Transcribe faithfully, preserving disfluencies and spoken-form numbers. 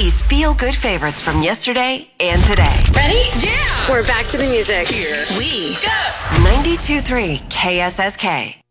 Hawaii feel-good favorites from yesterday and today. Ready? Yeah! We're back to the music. Here we go! ninety-two point three K S S K.